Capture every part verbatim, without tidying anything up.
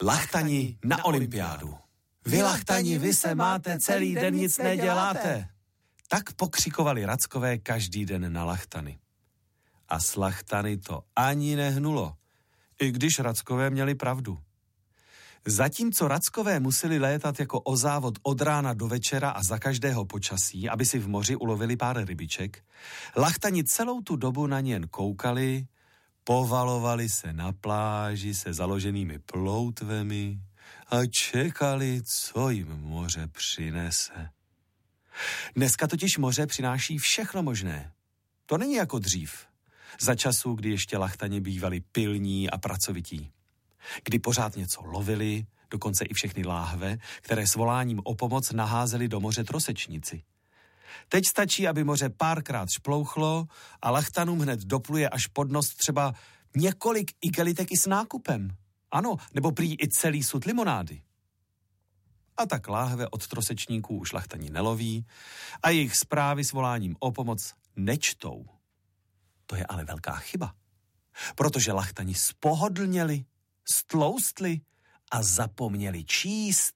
Lachtani na olympiádu. Vy lachtani, vy se máte, celý den nic neděláte. Tak pokřikovali Rackové každý den na lachtany. A s lachtany to ani nehnulo, i když Rackové měli pravdu. Zatímco Rackové museli létat jako o závod od rána do večera a za každého počasí, aby si v moři ulovili pár rybiček, lachtani celou tu dobu na ně jen koukali, povalovali se na pláži se založenými ploutvemi a čekali, co jim moře přinese. Dneska totiž moře přináší všechno možné. To není jako dřív, za časů, kdy ještě lachtani bývali pilní a pracovití. Kdy pořád něco lovili, dokonce i všechny láhve, které s voláním o pomoc naházeli do moře trosečníci. Teď stačí, aby moře párkrát šplouchlo a lachtanům hned dopluje až pod nos třeba několik igelitek i s nákupem. Ano, nebo prý i celý sud limonády. A tak láhve od trosečníků už lachtani neloví a jejich zprávy s voláním o pomoc nečtou. To je ale velká chyba, protože lachtani spohodlněli, stloustli a zapomněli číst.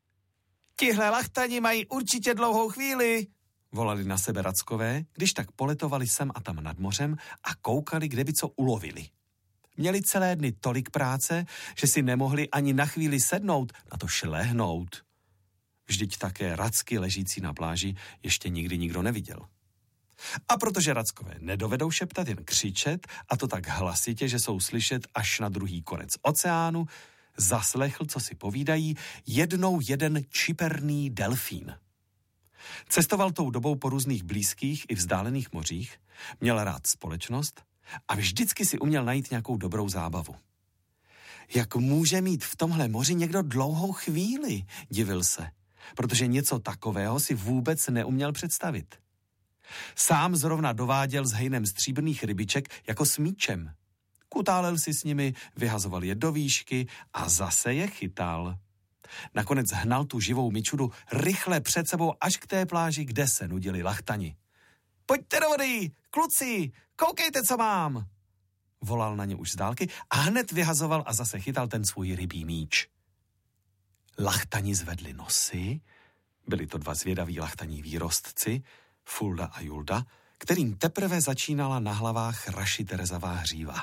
Tihle lachtani mají určitě dlouhou chvíli, volali na sebe Rackové, když tak poletovali sem a tam nad mořem a koukali, kde by co ulovili. Měli celé dny tolik práce, že si nemohli ani na chvíli sednout, na to šlehnout. Vždyť také Racky ležící na pláži ještě nikdy nikdo neviděl. A protože Rackové nedovedou šeptat, jen křičet, a to tak hlasitě, že jsou slyšet až na druhý konec oceánu, zaslechl, co si povídají, jednou jeden čiperný delfín. Cestoval tou dobou po různých blízkých i vzdálených mořích, měl rád společnost a vždycky si uměl najít nějakou dobrou zábavu. Jak může mít v tomhle moři někdo dlouhou chvíli, divil se, protože něco takového si vůbec neuměl představit. Sám zrovna dováděl s hejnem stříbrných rybiček jako s míčem. Kutálel si s nimi, vyhazoval je do výšky a zase je chytal. Nakonec hnal tu živou mičudu rychle před sebou až k té pláži, kde se nudili lachtani. Pojďte do vody, kluci, koukejte, co mám! Volal na ně už z dálky a hned vyhazoval a zase chytal ten svůj rybí míč. Lachtani zvedli nosy, byli to dva zvědaví lachtaní výrostci, Fulda a Julda, kterým teprve začínala na hlavách raši Terezavá hříva.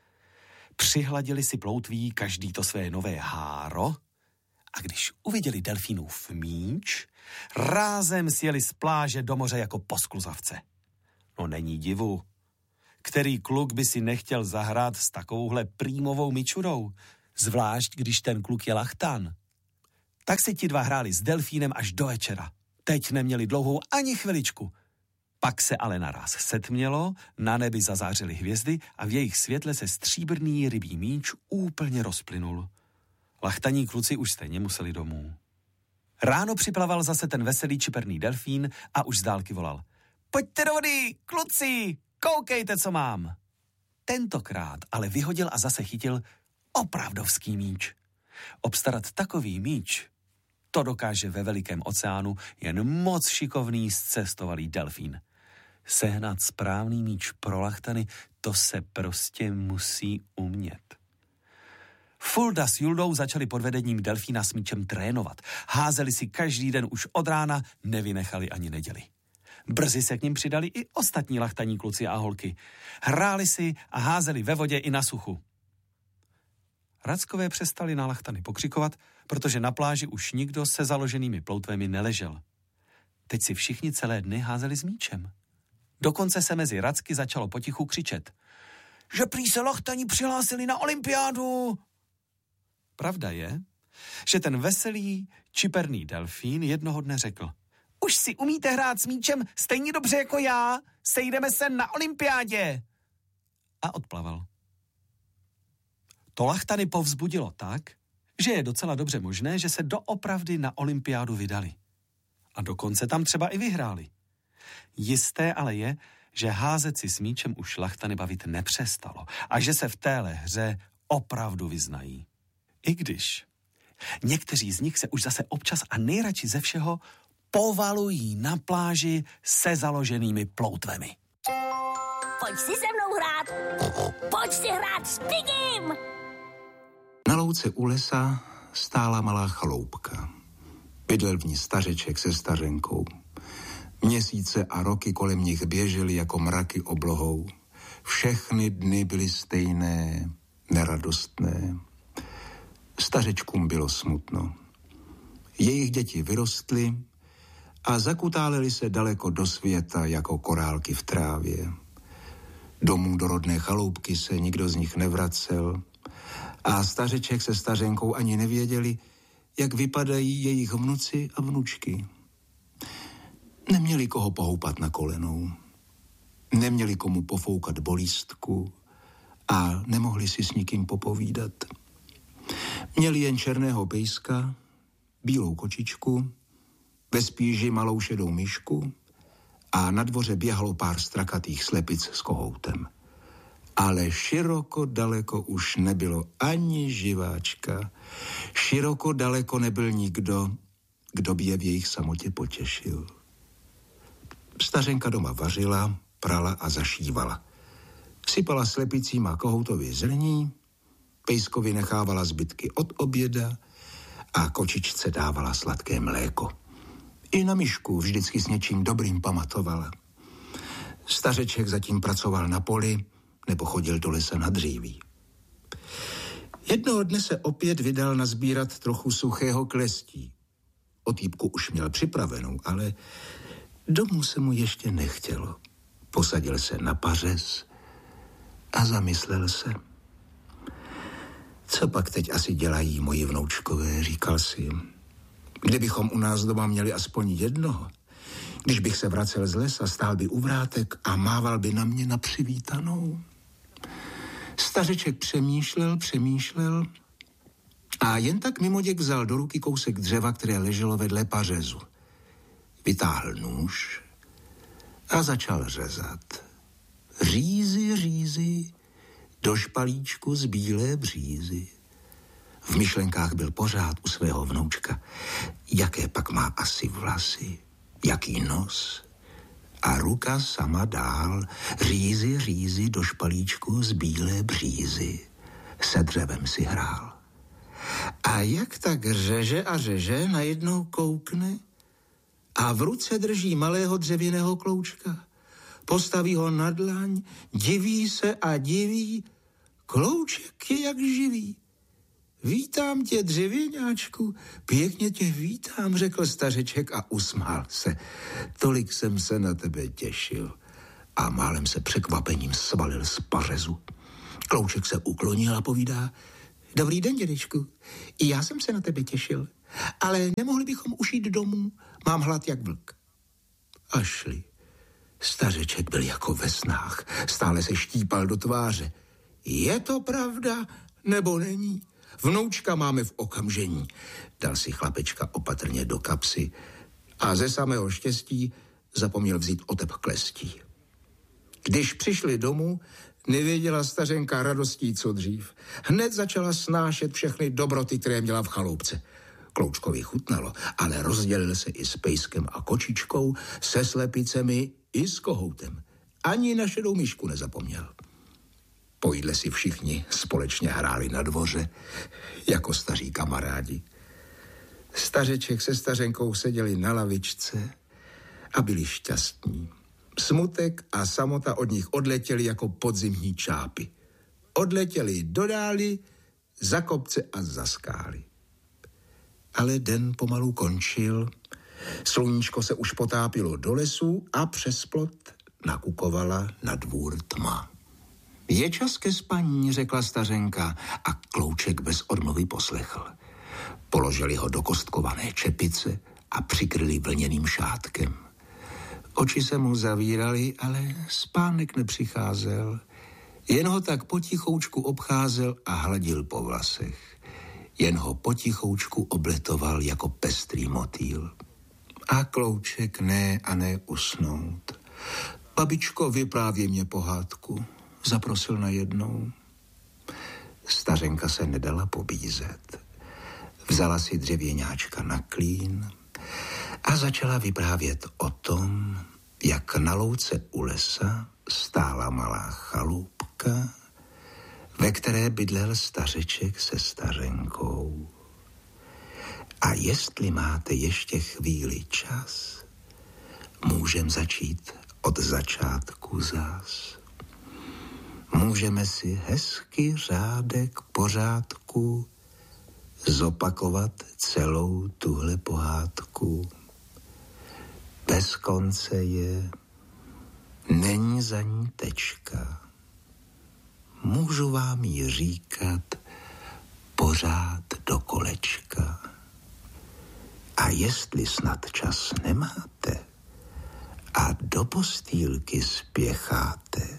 Přihladili si ploutví každý to své nové háro a když uviděli delfínův míč, rázem sjeli z pláže do moře jako po skluzavce. No není divu. Který kluk by si nechtěl zahrát s takovouhle prýmovou mičurou, zvlášť když ten kluk je lachtan. Tak si ti dva hráli s delfínem až do večera. Teď neměli dlouhou ani chviličku. Pak se ale naráz setmělo, na nebi zazářily hvězdy a v jejich světle se stříbrný rybí míč úplně rozplynul. Lachtaní kluci už stejně museli domů. Ráno připlaval zase ten veselý čiperný delfín a už z dálky volal. Pojďte do vody, kluci, koukejte, co mám. Tentokrát ale vyhodil a zase chytil opravdovský míč. Obstarat takový míč, to dokáže ve velikém oceánu jen moc šikovný zcestovalý delfín. Sehnat správný míč pro lachtany, to se prostě musí umět. Fulda s Juldou začali pod vedením delfína s míčem trénovat. Házeli si každý den už od rána, nevynechali ani neděli. Brzy se k nim přidali i ostatní lachtaní kluci a holky. Hráli si a házeli ve vodě i na suchu. Rackové přestali na lachtany pokřikovat, protože na pláži už nikdo se založenými ploutvemi neležel. Teď si všichni celé dny házeli s míčem. Dokonce se mezi Racky začalo potichu křičet. Že prý se lachtani přihlásili na olympiádu! Pravda je, že ten veselý, čiperný delfín jednoho dne řekl. Už si umíte hrát s míčem stejně dobře jako já, sejdeme se na olympiádě! A odplaval. To lachtany povzbudilo tak, že je docela dobře možné, že se doopravdy na olympiádu vydali. A dokonce tam třeba i vyhráli. Jisté ale je, že házet si s míčem už lachtany bavit nepřestalo a že se v téhle hře opravdu vyznají. I když někteří z nich se už zase občas a nejradši ze všeho povalují na pláži se založenými ploutvemi. Pojď si se mnou hrát! Pojď si hrát s Pigim! Na louce u lesa stála malá chaloupka. Bydlel v ní stařeček se stařenkou. Měsíce a roky kolem nich běžely jako mraky oblohou. Všechny dny byly stejné, neradostné. Stařečkům bylo smutno. Jejich děti vyrostly a zakutáleli se daleko do světa jako korálky v trávě. Domů do rodné chaloupky se nikdo z nich nevracel a stařeček se stařenkou ani nevěděli, jak vypadají jejich vnuci a vnučky. Neměli koho pohoupat na kolenou, neměli komu pofoukat bolístku a nemohli si s nikým popovídat. Měli jen černého pejska, bílou kočičku, ve spíži malou šedou myšku a na dvoře běhalo pár strakatých slepic s kohoutem. Ale široko daleko už nebylo ani živáčka. Široko daleko nebyl nikdo, kdo by je v jejich samotě potěšil. Stařenka doma vařila, prala a zašívala. Sypala slepicím a kohoutově zrní, pejskovi nechávala zbytky od oběda a kočičce dávala sladké mléko. I na myšku vždycky s něčím dobrým pamatovala. Stařeček zatím pracoval na poli nebo chodil do lesa na dříví. Jednoho dne se opět vydal nazbírat trochu suchého klestí. Otýpku už měl připravenou, ale domů se mu ještě nechtělo. Posadil se na pařez a zamyslel se. Co pak teď asi dělají moji vnoučkové, říkal si. Kdybychom u nás doma měli aspoň jednoho, když bych se vracel z lesa, stál by u vrátek a mával by na mě na přivítanou. Stařeček přemýšlel, přemýšlel a jen tak mimoděk vzal do ruky kousek dřeva, které leželo vedle pařezu. Vytáhl nůž a začal řezat. Řízy, řízy, do špalíčku z bílé břízy. V myšlenkách byl pořád u svého vnoučka. Jaké pak má asi vlasy, jaký nos. A ruka sama dál, řízy, řízy, do špalíčku z bílé břízy. Se dřevem si hrál. A jak tak řeže a řeže, najednou koukne a v ruce drží malého dřevěného kloučka. Postaví ho na dlaň, diví se a diví, klouček je jak živý. Vítám tě, dřevěňáčku, pěkně tě vítám, řekl stařeček a usmál se. Tolik jsem se na tebe těšil a málem se překvapením svalil z pařezu. Klouček se uklonil a povídá, dobrý den, dědečku, i já jsem se na tebe těšil, ale nemohli bychom už jít domů, mám hlad jak vlk. A šli. Stařeček byl jako ve snách, stále se štípal do tváře. Je to pravda, nebo není? Vnoučka máme v okamžení. Dal si chlapečka opatrně do kapsy a ze samého štěstí zapomněl vzít otep klestí. Když přišli domů, nevěděla stařenka radostí, co dřív. Hned začala snášet všechny dobroty, které měla v chaloupce. Kloučkovi chutnalo, ale rozdělil se i s pejskem a kočičkou, se slepicemi i s kohoutem. Ani na šedou myšku nezapomněl. Po jídle si všichni společně hráli na dvoře, jako staří kamarádi. Stařeček se stařenkou seděli na lavičce a byli šťastní. Smutek a samota od nich odletěli jako podzimní čápy. Odletěli do dály, za kopce a za skály. Ale den pomalu končil, sluníčko se už potápilo do lesu a přes plot nakukovala na dvůr tma. Je čas ke spaní, řekla stařenka a Klouček bez odmluvy poslechl. Položili ho do kostkované čepice a přikryli vlněným šátkem. Oči se mu zavíraly, ale spánek nepřicházel. Jen ho tak potichoučku obcházel a hladil po vlasech. Jen ho potichoučku obletoval jako pestrý motýl. A Klouček ne a ne usnout. Babičko, vyprávěj mě pohádku, zaprosil najednou. Stařenka se nedala pobízet. Vzala si dřevěňáčka na klín a začala vyprávět o tom, jak na louce u lesa stála malá chalupka, ve které bydlel stařeček se stařenkou. A jestli máte ještě chvíli čas, můžem začít od začátku zás. Můžeme si hezky řádek pořádku zopakovat celou tuhle pohádku. Bez konce je, není za ní tečka. Můžu vám ji říkat pořád do kolečka. A jestli snad čas nemáte a do postýlky spěcháte,